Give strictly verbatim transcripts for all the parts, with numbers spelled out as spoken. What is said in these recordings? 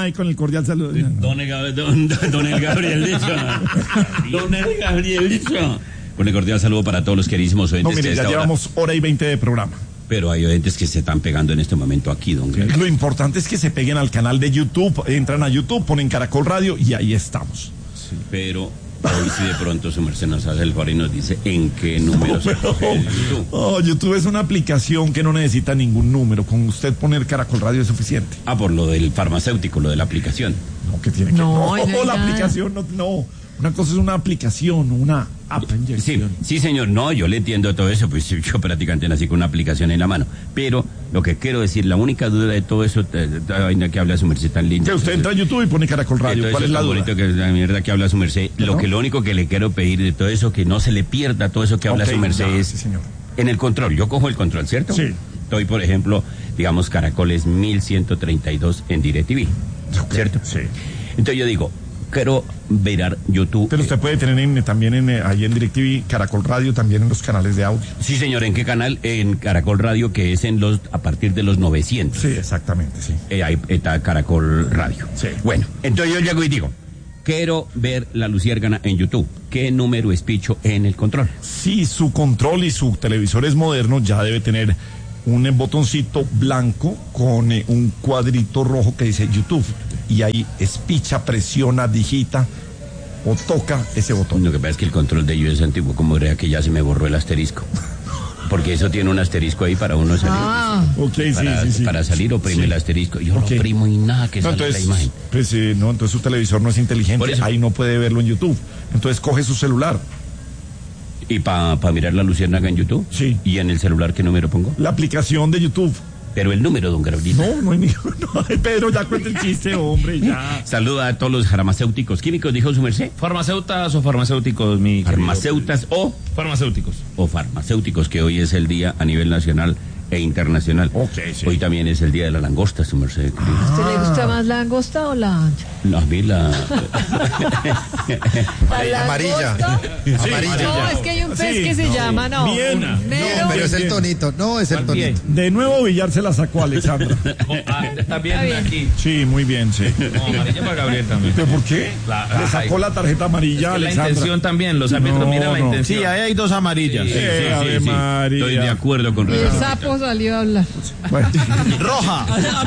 ahí con el cordial saludo. Don el, don, don el Gabriel Dicho. Don el Gabriel Dicho. Con el cordial saludo para todos los queridísimos oyentes. No, mire, ya llevamos hora. hora y veinte de programa. Pero hay oyentes que se están pegando en este momento aquí, don Gabriel. Lo importante es que se peguen al canal de YouTube, entran a YouTube, ponen Caracol Radio y ahí estamos. Sí, pero hoy si de pronto su merced nos hace el favor y nos dice en qué número no, se coge el YouTube. Oh, YouTube es una aplicación que no necesita ningún número. Con usted poner Caracol Radio es suficiente. Ah, por lo del farmacéutico, lo de la aplicación. No, que tiene que... No, no, no la nada. aplicación no, no. Una cosa es una aplicación, una app. Sí, sí, señor, no, yo le entiendo todo eso, pues yo prácticamente nací con una aplicación en la mano. Pero lo que quiero decir, la única duda de todo eso, la vaina que habla su merced tan linda. Que usted entra a YouTube y pone Caracol Radio, ¿cuál es la duda? Bonito que la mierda que habla su merced. Lo que lo único que le quiero pedir de todo eso, que no se le pierda todo eso que habla okay, su merced ya, es sí, señor. En el control. Yo cojo el control, ¿cierto? Sí. Estoy, por ejemplo, digamos, Caracoles mil ciento treinta y dos en DirecTV, okay, ¿cierto? Sí. Entonces yo digo, quiero mirar YouTube. Pero usted puede tener en, también en, ahí en DirecTV, Caracol Radio, también en los canales de audio. Sí, señor, ¿en qué canal? En Caracol Radio, que es en los a partir de los novecientos. Sí, exactamente, sí. Eh, ahí está Caracol Radio. Sí. Bueno, entonces yo llego y digo, quiero ver La Luciérgana en YouTube. ¿Qué número es picho en el control? Si su control y su televisor es moderno, ya debe tener un eh, botoncito blanco con eh, un cuadrito rojo que dice YouTube. Y ahí espicha, presiona, digita o toca ese botón. Lo que pasa es que el control de ellos es antiguo, como diría que ya se me borró el asterisco. Porque eso tiene un asterisco ahí para uno salir. Ah. Okay, para, sí, sí, sí. para salir oprime sí. el asterisco. Yo Okay. no oprimo y nada que No, salga entonces, la imagen. pues, eh, no, entonces su televisor no es inteligente, ahí no puede verlo en YouTube. Entonces coge su celular. ¿Y para pa mirar La Luciérnaga en YouTube? Sí. ¿Y en el celular qué número pongo? La aplicación de YouTube. Pero el número, don Gabrielito. No, no hay ninguno. No, Pedro, ya cuenta el chiste, hombre, ya. Saluda a todos los farmacéuticos químicos, dijo su merced. Farmacéutas o farmacéuticos, mi Farmacéutas o farmacéuticos. o farmacéuticos, que hoy es el día a nivel nacional e internacional. Ok, sí. Hoy también es el día de la langosta, su merced. ¿A usted le gusta más la langosta o la ancha? No, a mí la... ¿La Amarilla. langosta? Amarilla. No, es que hay un pez Sí, que se no. llama, no. Bien. una. No, Mero. Pero es el tonito, no es el tonito. De nuevo Villar se la sacó a Alexandra. Está bien Está bien. aquí. Sí, muy bien, sí. No, amarilla para Gabriel también. ¿Pero por qué? La- Le sacó ay. la tarjeta amarilla a Es que la Alexandra. intención también, los árbitros No, miran la no. intención. Sí, ahí hay dos amarillas. Sí. Eh, Ave María. Estoy de acuerdo con Y el Ricardo. sapo salió a hablar. Bueno, Roja.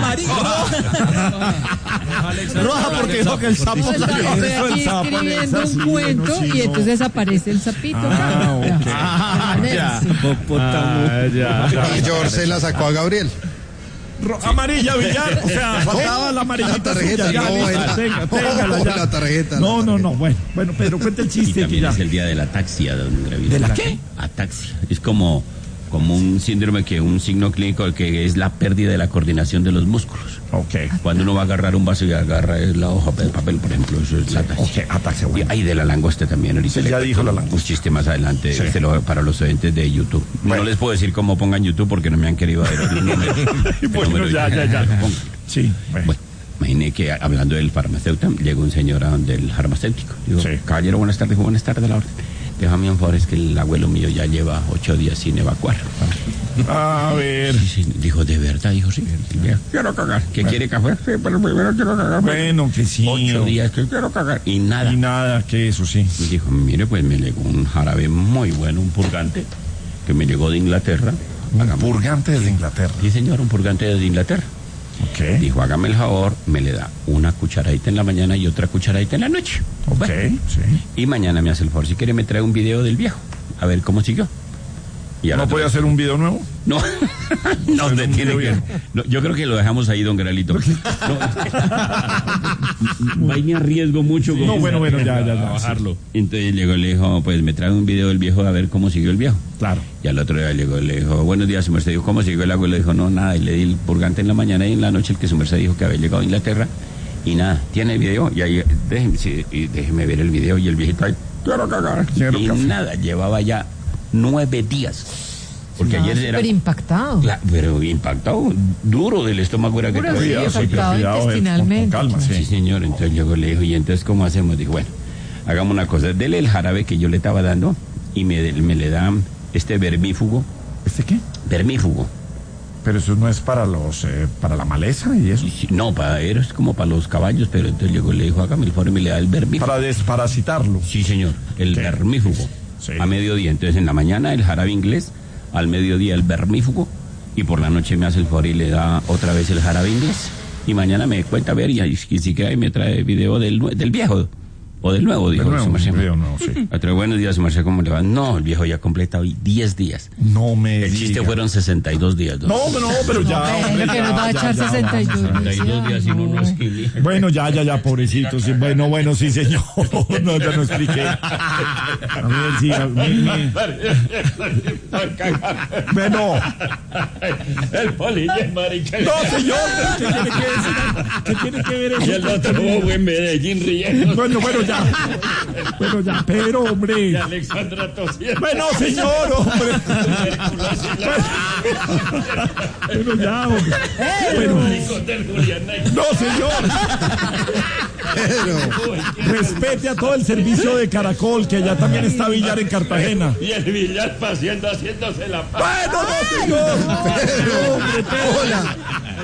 Roja porque dijo que el sapo Estoy salió. aquí el sapo, escribiendo Alexa, sí, un cuento bueno, sí, y no. entonces aparece el sapito. Ah, Ya. ok. Ah, ya. Ah, ya. Y George se la sacó a Gabriel. ro- amarilla, Villar. O sea, faltaba la amarillita. La tarjeta, suya, ya, no, listo, era- tenga, no, téngala ya. la tarjeta, la No, no, tarjeta. no, bueno. Bueno, Pedro, cuenta el Y chiste. también que ya. es el día de la ataxia, don Gabriel. ¿De la qué? Ataxia. Es como, como un síndrome, que un signo clínico que es la pérdida de la coordinación de los músculos. Ok. Cuando uno va a agarrar un vaso y agarra la hoja de papel, por ejemplo, eso es la ataxia. Ok, ataxia, Y bueno. hay de la langosta también, ahorita. Sí, le ya cuento dijo la langosta. Un chiste más adelante, Sí. este lo- para los oyentes de YouTube. Bueno. No les puedo decir cómo pongan YouTube porque no me han querido ver el número. El Bueno, número ya, ya, ya. lo pongo. Sí, bueno. Bueno, imaginé que hablando del farmacéutico, llegó un señor a donde el farmacéutico. Digo, Sí. caballero, buenas tardes, dijo, buenas tardes, la orden. Déjame un favor, es que el abuelo mío ya lleva ocho días sin evacuar. A ver. Sí, sí, dijo, ¿de verdad? Dijo, sí. Quiero cagar. ¿Qué quiere café? Sí, pero primero quiero cagar. Bueno, que sí. Ocho días que quiero cagar. Y nada. Y nada, que eso sí. Y dijo, mire, pues me llegó un jarabe muy bueno, un purgante, que me llegó de Inglaterra. Un Hágame- purgante desde Inglaterra. Sí, señor, un purgante de Inglaterra. Ok. Dijo, hágame el favor, me le da una cucharadita en la mañana y otra cucharadita en la noche. Ok, Bueno, sí. y mañana me hace el favor, si quiere me trae un video del viejo, a ver cómo siguió. Y al ¿No otro puede día- hacer un video nuevo? No, no, un te video tiene que... viejo. no, yo creo que lo dejamos ahí, don Gralito. No, ahí me arriesgo mucho. con No, eso. bueno, bueno, ya, ya, A ya. bajarlo. Entonces llegó y le dijo, pues me trae un video del viejo a ver cómo siguió el viejo. Claro. Y al otro día llegó y le dijo, buenos días, su merced. Dijo, ¿cómo siguió el abuelo? Dijo, no, nada. Y le di el purgante en la mañana y en la noche el que su merced dijo que había llegado a Inglaterra. Y nada, tiene el video. Y ahí, déjeme, sí, y déjeme ver el video. Y el viejito ahí, quiero cagar. Quiero y café. nada, llevaba ya nueve días. Porque ayer era... Súper impactado. Cla- pero impactado, duro del estómago era que Duro, traía. sí, afectado cuidado, eh, intestinalmente. con calma, Sí, sí. señor. Entonces llegó y le dijo, ¿y entonces cómo hacemos? Dijo, bueno, hagamos una cosa, dele el jarabe que yo le estaba dando y me, me le da este vermífugo, ¿Este qué? vermífugo, Pero eso no es para los, eh, para la maleza y eso. Sí, no, para él es como para los caballos, pero entonces llegó y le dijo, hágame el favor y me le da el vermífugo. Para desparasitarlo. Sí, señor, el ¿Qué? vermífugo. Sí. A mediodía, entonces en la mañana el jarabe inglés, al mediodía el vermífugo, y por la noche me hace el favor y le da otra vez el jarabe inglés. Y mañana me cuenta a ver, y, y si queda y me trae video del, nue- del viejo, o del nuevo, dijo Del nuevo, su merced. video, no, sí. Otra vez, buenos días, su merced, ¿cómo le va? No, el viejo ya completa hoy diez días. No me El chiste diga. fueron sesenta y dos días. ¿no? No, no, pero ya. Bueno, hombre, que ya, nos va a ya, echar ya, sesenta y dos. sesenta y dos días y no nos escribí. Bueno, ya, ya, ya, pobrecito. Sí, bueno, bueno, sí, señor. No, ya no expliqué. A ver, sí, a mí, mi- Bueno, El polilla, marica. no, señor, ¿qué tiene que decir? ¿Qué tiene que ver eso? Y el otro bobo en Medellín riendo. Bueno, bueno, ya. Bueno, ya, pero, hombre. Y Alexandra tosiendo. Bueno, señor, hombre. Bueno, ya, hombre. Bueno, no, señor. Pero, Respete a todo el servicio de Caracol, que allá también está Villar en Cartagena. Y el billar paseando haciéndose la paz. Bueno, no, señor. No, hombre, pero- hola.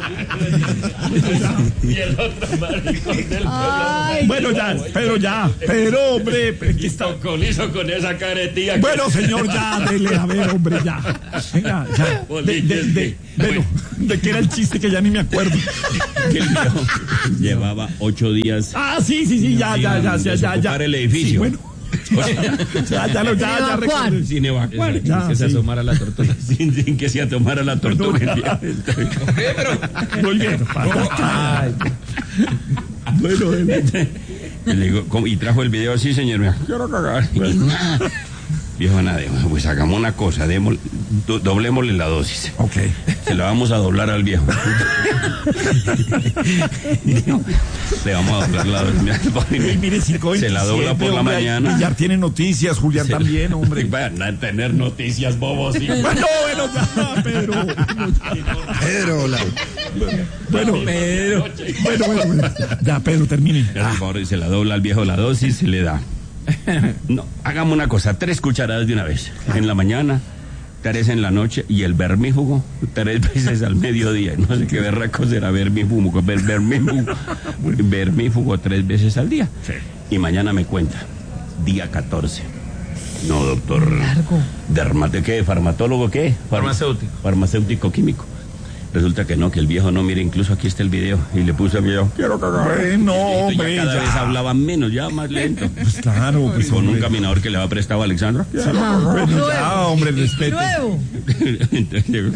Y el otro maricón del pelo. Ay, Bueno, ya, pero ya, pero, hombre, pero aquí está. Con hizo con esa caretilla. que- Bueno, señor, ya, dele, a ver, hombre, ya. Venga, ya. De, de, de, bueno, ¿de qué era el chiste que ya ni me acuerdo? que el viejo llevaba ocho días Ah, sí, sí, sí, ya, ya, ya, ya, ya, ya. desocupar el edificio. Sí, bueno. Ya, ya, lo, ya, ya, Evacuar. recordé. sin evacuar. Ya, que se sí. asomara la tortuga. sin, sin que se tomara la tortuga. No, ya. Muy bien. Ay. Bueno, bueno. Y le digo, ¿cómo? Y trajo el video así, señor. Me dijo, quiero cagar. Y nada. Viejo, nada, pues hagamos una cosa, démosle, do- doblémosle la dosis. Ok. Se la vamos a doblar al viejo. Le vamos a doblar la dosis. Ey, mire, cinco Se la dobla por la mañana. Ya tiene noticias, Julián Se- también, hombre. Van a tener noticias, bobos. Sí. Bueno, bueno, ya, Pedro. Pedro, hola. Bueno, Pedro. Bueno, bueno, bueno. Ya, Pedro, termine. Ya, por favor, se la dobla al viejo la dosis, se le da. No, hagamos una cosa, tres cucharadas de una vez. En la mañana, tres en la noche y el vermífugo tres veces al mediodía. No sé qué berraco será vermífugo, ver, vermífugo, vermífugo tres veces al día. Sí. Y mañana me cuenta, día catorce. No, doctor. largo. Dermate, ¿qué? ¿Farmatólogo qué? Farma- Farmacéutico. Farmacéutico químico. Resulta que no, que el viejo no, mire, incluso aquí está el video. Y le puse al video, quiero cagar. Bueno, Y listo, hombre, ya cada ya. vez hablaba menos, ya más lento. Pues claro, pues Con un hombre. caminador que le va prestado a Alexandra. Bueno, ya, hombre, respete. Nuevo. Entonces, llegó,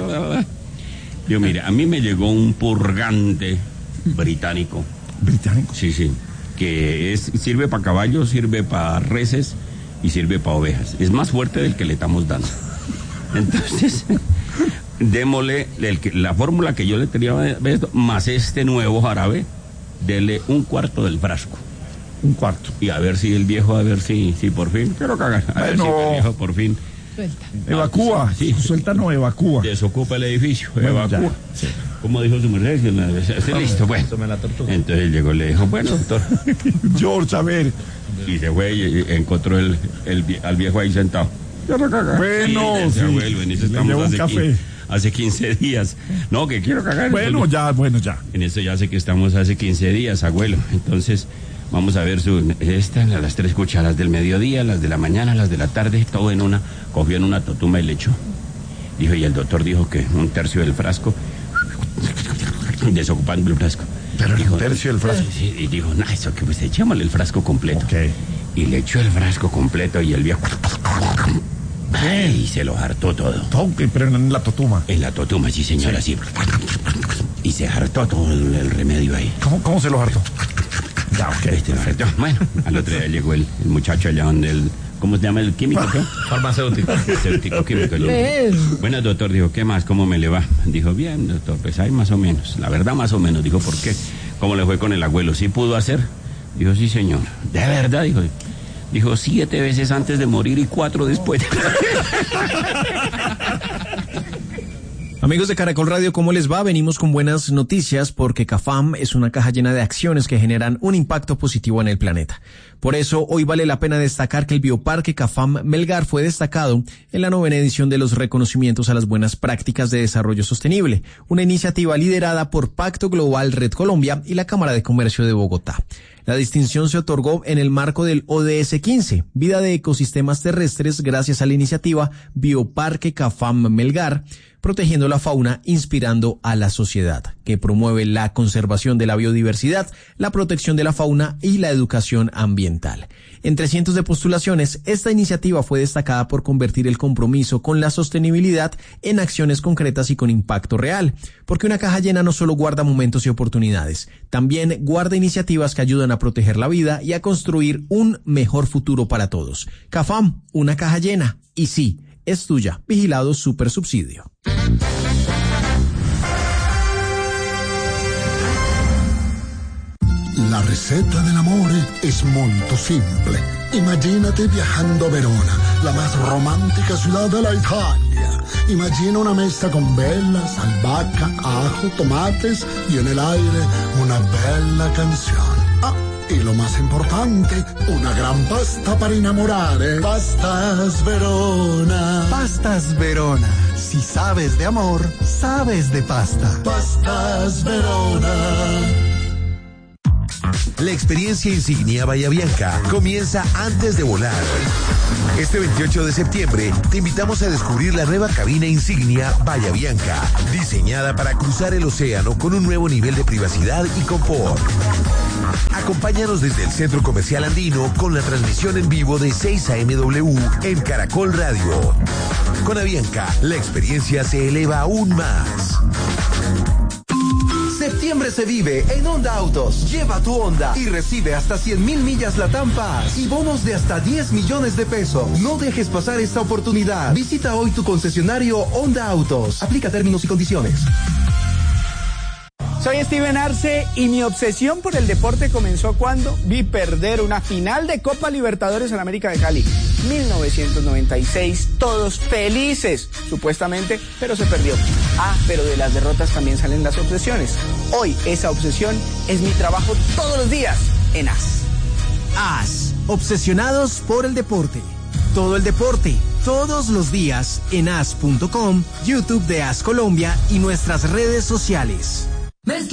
yo, mire, a mí me llegó un purgante británico. Británico. Sí, sí. Que es, sirve para caballos, sirve para reses y sirve para ovejas. Es más fuerte del que le estamos dando. Entonces, démosle el que- la fórmula que yo le tenía de esto, más este nuevo jarabe, dele un cuarto del frasco. Un cuarto. Y a ver si el viejo, a ver si, si por fin, quiero cagar, a ver si Bueno. el viejo por fin Suelta. Evacúa. Sí. Suelta, no, evacúa. desocupa el edificio, Bueno, evacúa. ya, sí. Como dijo su merced, una vez, "Estoy listo, bueno". Tome la tortuga. Entonces llegó y le dijo, bueno, doctor. George, a ver. Y se fue y, y encontró el, el vie- al viejo ahí sentado. Quiero cagar. Bueno, Y sí. se vuelve, en eso Le estamos llevo un hace, café. quince, hace quince días. No, que quiero cagar. Bueno, Entonces, ya, bueno, ya. en eso ya sé que estamos hace quince días, abuelo. Entonces, vamos a ver su, estas, las tres cucharas del mediodía, las de la mañana, las de la tarde, todo en una, cogió en una totuma y le echó. Dijo, y el doctor dijo que un tercio del frasco, desocupando el frasco. Pero el Dijo, tercio del frasco. Sí, y dijo, no, eso que pues echémosle el frasco completo. Ok. Y le echó el frasco completo y el viejo, ay, se lo hartó todo. Toque, pero en la totuma. En la totuma, sí señora, sí. Y se hartó todo el, el remedio ahí. ¿Cómo, cómo se lo hartó? Ya, ok. Este lo hartó. Bueno, al otro día llegó el, el muchacho allá donde el, ¿cómo se llama el químico? ¿Qué? Farmacéutico. Farmacéutico químico. Pedro. Bueno, doctor, dijo, ¿qué más? ¿Cómo me le va? Dijo, bien, doctor, pues hay más o menos. La verdad, más o menos. Dijo, ¿por qué? ¿Cómo le fue con el abuelo? ¿Sí pudo hacer? Dijo, sí, señor. ¿De verdad? Dijo, dijo siete veces antes de morir y cuatro después. Amigos de Caracol Radio, ¿cómo les va? Venimos con buenas noticias porque CAFAM es una caja llena de acciones que generan un impacto positivo en el planeta. Por eso, hoy vale la pena destacar que el Bioparque Cafam Melgar fue destacado en la novena edición de los reconocimientos a las buenas prácticas de desarrollo sostenible, una iniciativa liderada por Pacto Global Red Colombia y la Cámara de Comercio de Bogotá. La distinción se otorgó en el marco del O D S quince, Vida de Ecosistemas Terrestres, gracias a la iniciativa Bioparque Cafam Melgar, protegiendo la fauna, inspirando a la sociedad, que promueve la conservación de la biodiversidad, la protección de la fauna y la educación ambiental. Entre cientos de postulaciones, esta iniciativa fue destacada por convertir el compromiso con la sostenibilidad en acciones concretas y con impacto real, porque una caja llena no solo guarda momentos y oportunidades, también guarda iniciativas que ayudan a proteger la vida y a construir un mejor futuro para todos. Cafam, una caja llena, y sí, es tuya. Vigilado Supersubsidio. La receta del amore es molto simple. Imagínate viajando a Verona, la más romántica ciudad de la Italia. Imagina una mesa con velas, albahaca, ajo, tomates y en el aire una bella canción. Ah, y lo más importante, una gran pasta para enamorare. Pastas Verona. Pastas Verona. Si sabes de amor, sabes de pasta. Pastas Verona. La experiencia Insignia Bahía Bianca comienza antes de volar. Este veintiocho de septiembre te invitamos a descubrir la nueva cabina Insignia Bahía Bianca, diseñada para cruzar el océano con un nuevo nivel de privacidad y confort. Acompáñanos desde el Centro Comercial Andino con la transmisión en vivo de seis a eme doble u en Caracol Radio. Con Avianca, la experiencia se eleva aún más. Septiembre se vive en Honda Autos. Lleva tu Honda y recibe hasta cien mil millas Latam Paz y bonos de hasta diez millones de pesos. No dejes pasar esta oportunidad. Visita hoy tu concesionario Honda Autos. Aplica términos y condiciones. Soy Steven Arce y mi obsesión por el deporte comenzó cuando vi perder una final de Copa Libertadores en América de Cali. mil novecientos noventa y seis, todos felices, supuestamente, pero se perdió. Ah, pero de las derrotas también salen las obsesiones. Hoy esa obsesión es mi trabajo todos los días en A S. A S, obsesionados por el deporte. Todo el deporte, todos los días en A S punto com, YouTube de A S Colombia y nuestras redes sociales. Mezcla